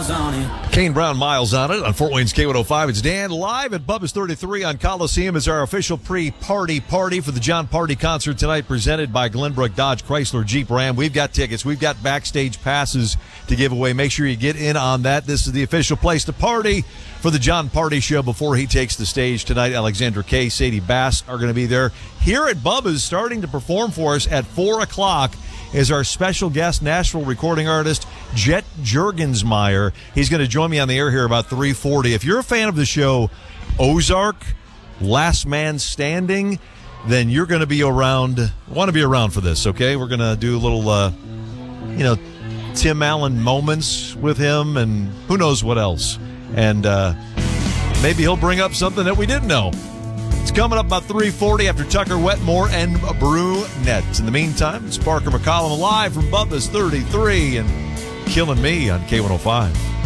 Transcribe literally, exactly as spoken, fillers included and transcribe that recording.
Miles on it. Kane Brown, Miles on it on Fort Wayne's K one oh five. It's Dan live at Bubba's thirty-three on Coliseum as our official pre-party party for the John Party concert tonight, presented by Glenbrook Dodge Chrysler Jeep Ram. We've got tickets. We've got backstage passes to give away. Make sure you get in on that. This is the official place to party for the John Party show before he takes the stage tonight. Alexandra Kay, Sadie Bass are going to be there. Here at Bubba's, starting to perform for us at four o'clock, is our special guest, Nashville recording artist, Jet Juergensmeyer. He's going to join me on the air here about three forty. If you're a fan of the show Ozark, Last Man Standing, then you're going to be around, want to be around for this, okay? We're going to do a little, uh, you know, Tim Allen moments with him and who knows what else. And uh, maybe he'll bring up something that we didn't know. It's coming up about three forty after Tucker Wetmore and Brunette. In the meantime, it's Parker McCollum live from Bubba's thirty-three and Killing Me on K one oh five.